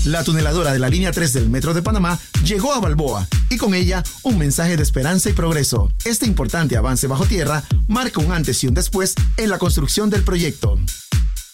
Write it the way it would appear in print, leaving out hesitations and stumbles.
La tuneladora de la línea 3 del Metro de Panamá llegó a Balboa y con ella un mensaje de esperanza y progreso. Este importante avance bajo tierra marca un antes y un después en la construcción del proyecto.